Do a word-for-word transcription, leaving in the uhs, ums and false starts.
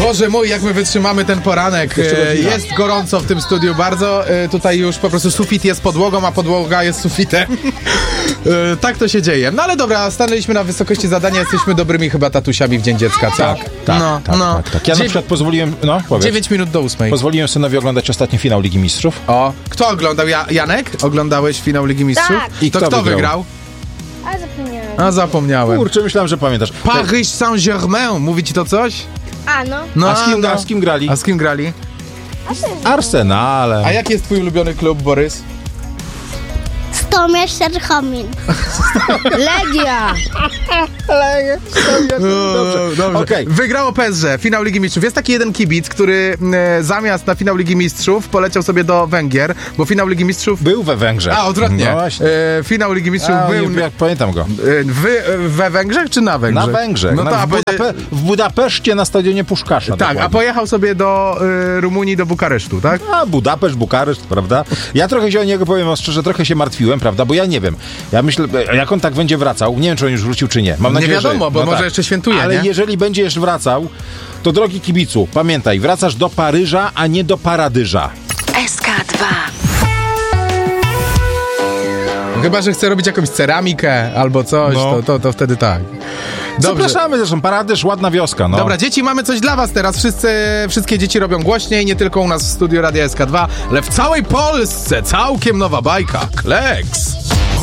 Boże mój, jak my wytrzymamy ten poranek. E, jest gorąco w tym studiu bardzo. E, tutaj już po prostu sufit jest podłogą, a podłoga jest sufitem. E, tak to się dzieje. No ale dobra, stanęliśmy na wysokości zadania, jesteśmy dobrymi chyba tatusiami w Dzień Dziecka, co? Tak, tak, no, tak, no. tak, tak. Ja na Dziew- przykład pozwoliłem, no powiedz. dziewięć minut do ósmej. Pozwoliłem synowi oglądać ostatni finał Ligi Mistrzów. O, kto oglądał? Ja, Janek? Oglądałeś finał Ligi Mistrzów? Tak. I I to kto kto wygrał? wygrał? A zapomniałem. A zapomniałem. Kurczę, myślałem, że pamiętasz. Paris Saint-Germain, mówi ci to coś? A no. No, A z kim, no. a z kim grali? A z kim grali? Arsenalem. A jaki jest twój ulubiony klub, Borys? Stomierz Serchomin. Legia. Dobrze. Dobrze. Okej. Wygrało P S G, finał Ligi Mistrzów. Jest taki jeden kibic, który e, zamiast na finał Ligi Mistrzów poleciał sobie do Węgier, bo finał Ligi Mistrzów... Był we Węgrzech. A, odwrotnie. No właśnie. E, finał Ligi Mistrzów A, był... nie, jak pamiętam go. E, wy, e, we Węgrzech czy na Węgrzech? Na Węgrzech. No na, to, a w, powie- Budape- w Budapeszcie na stadionie Puszkasza. Tak, a dokładnie. pojechał sobie do e, Rumunii, do Bukaresztu, tak? A, Budapeszt, Bukareszt, prawda? Ja trochę się o niego, powiem wam szczerze, trochę się martwiłem, prawda? Bo ja nie wiem. Ja myślę, jak on tak będzie wracał, nie wiem, czy on już wrócił, czy nie. Mam Nie nadzieję, wiadomo, że... bo może jeszcze świętuje, Ale nie? jeżeli będzie jeszcze wracał, to drogi kibicu, pamiętaj, wracasz do Paryża, a nie do Paradyża. S K dwa. Chyba że chce robić jakąś ceramikę albo coś, No. to, to, to wtedy tak. Dobrze. Zapraszamy zresztą, Paradyż, ładna wioska, no. Dobra, dzieci, mamy coś dla was teraz. Wszyscy, wszystkie dzieci robią głośniej, nie tylko u nas w studiu Radia S K dwa, ale w całej Polsce całkiem nowa bajka. Kleks!